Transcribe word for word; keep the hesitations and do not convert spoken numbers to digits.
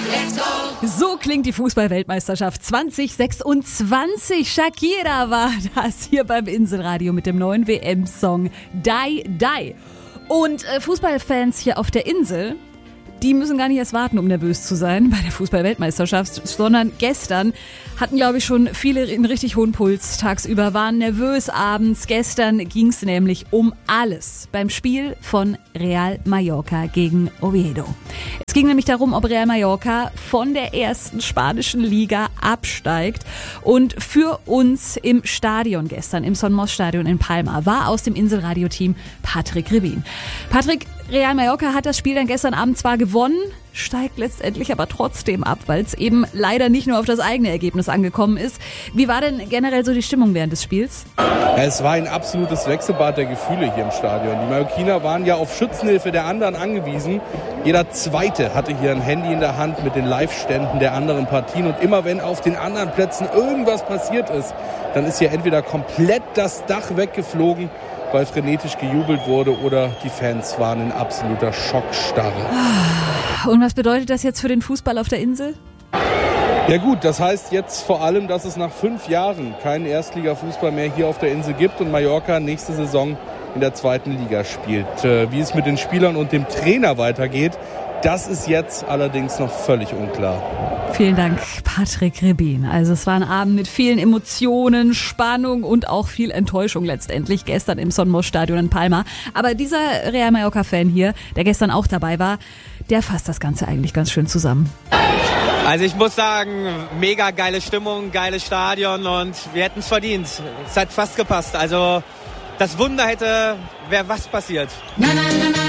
So klingt die Fußball-Weltmeisterschaft zwanzig sechsundzwanzig. Shakira war das hier beim Inselradio mit dem neuen W M-Song Die Die. Und äh, Fußballfans hier auf der Insel, die müssen gar nicht erst warten, um nervös zu sein bei der Fußball-Weltmeisterschaft, sondern gestern hatten, glaube ich, schon viele einen richtig hohen Puls tagsüber, waren nervös abends. Gestern ging es nämlich um alles beim Spiel von Real Mallorca gegen Oviedo. Es ging nämlich darum, ob Real Mallorca von der ersten spanischen Liga absteigt. Und für uns im Stadion gestern, im Son Mos Stadion in Palma, war aus dem Inselradio-Team Patrick Rebin. Patrick, Real Mallorca hat das Spiel dann gestern Abend zwar gewonnen, steigt letztendlich aber trotzdem ab, weil es eben leider nicht nur auf das eigene Ergebnis angekommen ist. Wie war denn generell so die Stimmung während des Spiels? Es war ein absolutes Wechselbad der Gefühle hier im Stadion. Die Mallorquiner waren ja auf Schützenhilfe der anderen angewiesen. Jeder Zweite hatte hier ein Handy in der Hand mit den Live-Ständen der anderen Partien. Und immer wenn auf den anderen Plätzen irgendwas passiert ist, dann ist hier entweder komplett das Dach weggeflogen, weil frenetisch gejubelt wurde, oder die Fans waren in absoluter Schockstarre. Und was bedeutet das jetzt für den Fußball auf der Insel? Ja gut, das heißt jetzt vor allem, dass es nach fünf Jahren keinen Erstligafußball mehr hier auf der Insel gibt und Mallorca nächste Saison in der zweiten Liga spielt. Wie es mit den Spielern und dem Trainer weitergeht, das ist jetzt allerdings noch völlig unklar. Vielen Dank, Patrick Rebin. Also es war ein Abend mit vielen Emotionen, Spannung und auch viel Enttäuschung letztendlich gestern im Son Mos Stadion in Palma. Aber dieser Real Mallorca-Fan hier, der gestern auch dabei war, der fasst das Ganze eigentlich ganz schön zusammen. Also ich muss sagen, mega geile Stimmung, geiles Stadion und wir hätten es verdient. Es hat fast gepasst. Also das Wunder hätte, wäre was passiert. Na, na, na, na.